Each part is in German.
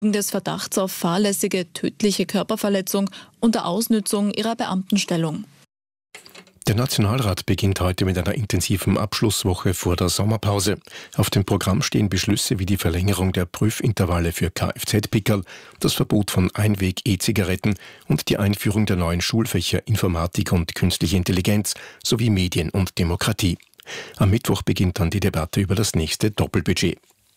wegen des Verdachts auf fahrlässige, tödliche Körperverletzung unter Ausnützung ihrer Beamtenstellung. Der Nationalrat beginnt heute mit einer intensiven Abschlusswoche vor der Sommerpause. Auf dem Programm stehen Beschlüsse wie die Verlängerung der Prüfintervalle für Kfz-Pickerl, das Verbot von Einweg-E-Zigaretten und die Einführung der neuen Schulfächer Informatik und Künstliche Intelligenz sowie Medien und Demokratie. Am Mittwoch beginnt dann die Debatte über das nächste Doppelbudget.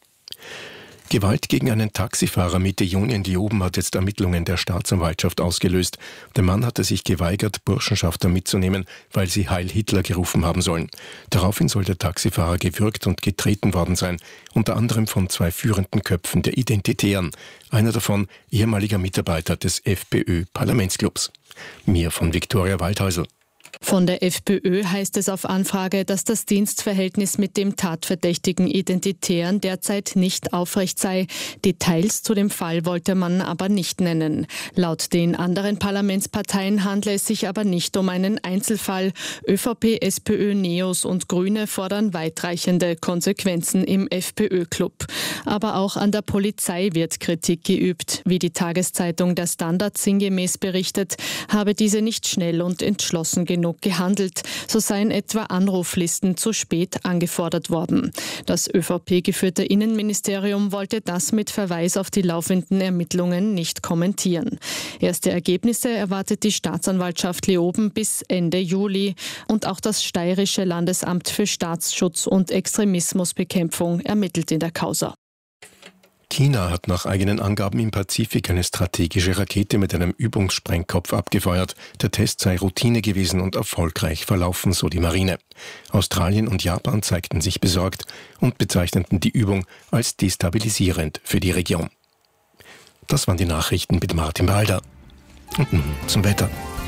Gewalt gegen einen Taxifahrer Mitte Juni in Leoben hat jetzt Ermittlungen der Staatsanwaltschaft ausgelöst. Der Mann hatte sich geweigert, Burschenschafter mitzunehmen, weil sie Heil Hitler gerufen haben sollen. Daraufhin soll der Taxifahrer gewürgt und getreten worden sein, unter anderem von 2 führenden Köpfen der Identitären. Einer davon ehemaliger Mitarbeiter des FPÖ-Parlamentsclubs. Mehr von Viktoria Waldhäusl. Von der FPÖ heißt es auf Anfrage, dass das Dienstverhältnis mit dem tatverdächtigen Identitären derzeit nicht aufrecht sei. Details zu dem Fall wollte man aber nicht nennen. Laut den anderen Parlamentsparteien handle es sich aber nicht um einen Einzelfall. ÖVP, SPÖ, NEOS und Grüne fordern weitreichende Konsequenzen im FPÖ-Club. Aber auch an der Polizei wird Kritik geübt. Wie die Tageszeitung Der Standard sinngemäß berichtet, habe diese nicht schnell und entschlossen genug gehandelt. So seien etwa Anruflisten zu spät angefordert worden. Das ÖVP-geführte Innenministerium wollte das mit Verweis auf die laufenden Ermittlungen nicht kommentieren. Erste Ergebnisse erwartet die Staatsanwaltschaft Leoben bis Ende Juli. Und auch das Steirische Landesamt für Staatsschutz und Extremismusbekämpfung ermittelt in der Causa. China hat nach eigenen Angaben im Pazifik eine strategische Rakete mit einem Übungssprengkopf abgefeuert. Der Test sei Routine gewesen und erfolgreich verlaufen, so die Marine. Australien und Japan zeigten sich besorgt und bezeichneten die Übung als destabilisierend für die Region. Das waren die Nachrichten mit Martin Balder. Und nun zum Wetter.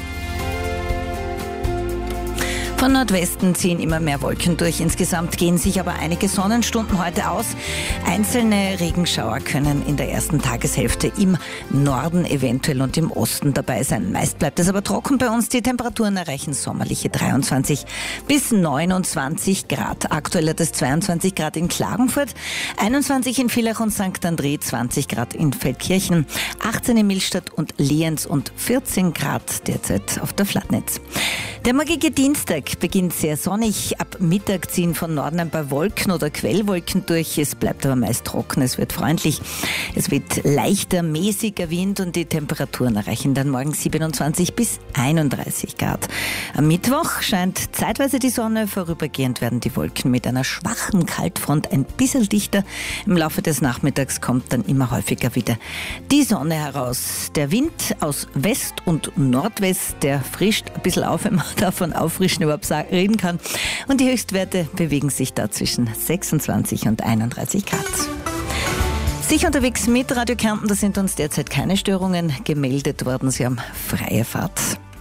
Von Nordwesten ziehen immer mehr Wolken durch. Insgesamt gehen sich aber einige Sonnenstunden heute aus. Einzelne Regenschauer können in der ersten Tageshälfte im Norden eventuell und im Osten dabei sein. Meist bleibt es aber trocken bei uns. Die Temperaturen erreichen sommerliche 23 bis 29 Grad. Aktuell hat es 22 Grad in Klagenfurt, 21 in Villach und St. André, 20 Grad in Feldkirchen, 18 in Millstatt und Lienz und 14 Grad derzeit auf der Flatnitz. Der morgige Dienstag beginnt sehr sonnig. Ab Mittag ziehen von Norden ein paar Wolken oder Quellwolken durch. Es bleibt aber meist trocken, es wird freundlich. Es wird leichter, mäßiger Wind und die Temperaturen erreichen dann morgen 27 bis 31 Grad. Am Mittwoch scheint zeitweise die Sonne, vorübergehend werden die Wolken mit einer schwachen Kaltfront ein bisschen dichter. Im Laufe des Nachmittags kommt dann immer häufiger wieder die Sonne heraus. Der Wind aus West und Nordwest, der frischt ein bisschen auf, wenn man davon auffrischen überhaupt reden kann. Und die Höchstwerte bewegen sich da zwischen 26 und 31 Grad. Sicher unterwegs mit Radio Kärnten, da sind uns derzeit keine Störungen gemeldet worden. Sie haben freie Fahrt.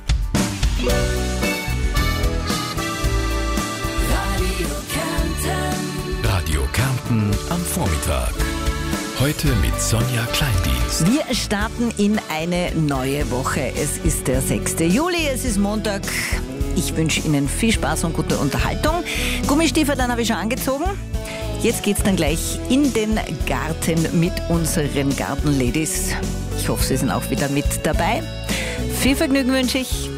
Radio Kärnten am Vormittag. Heute mit Sonja Kleindienst. Wir starten in eine neue Woche. Es ist der 6. Juli, es ist Montag. Ich wünsche Ihnen viel Spaß und gute Unterhaltung. Gummistiefel dann habe ich schon angezogen. Jetzt geht's dann gleich in den Garten mit unseren Gartenladies. Ich hoffe, Sie sind auch wieder mit dabei. Viel Vergnügen wünsche ich.